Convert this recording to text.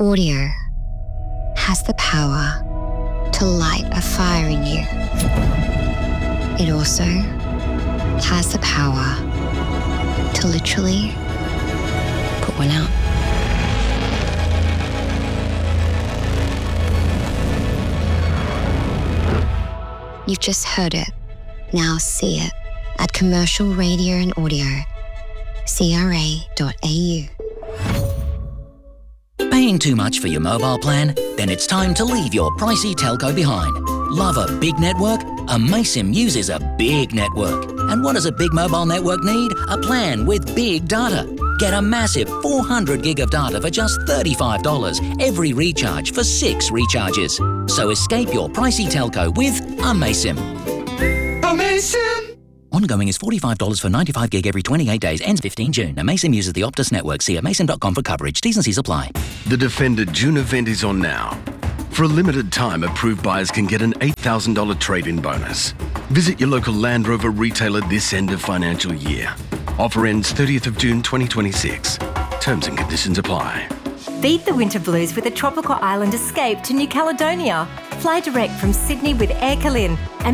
Audio has the power to light a fire in you. It also has the power to literally put one out. You've just heard it. Now see it at Commercial Radio and Audio, CRA.au. Paying too much for your mobile plan? Then it's time to leave your pricey telco behind. Love a big network? Amaysim uses a big network. And what does a big mobile network need? A plan with big data. Get a massive 400 gig of data for just $35 every recharge for 6 recharges. So escape your pricey telco with Amaysim. Amaysim! Ongoing is $45 for 95 gig every 28 days. Ends 15 June. Amaysim uses the Optus network. See amaysim.com for coverage. T's and C's apply. The Defender June event is on now. For a limited time, approved buyers can get an $8,000 trade-in bonus. Visit your local Land Rover retailer this end of financial year. Offer ends 30th of June 2026. Terms and conditions apply. Beat the winter blues with a tropical island escape to New Caledonia. Fly direct from Sydney with Air Calin and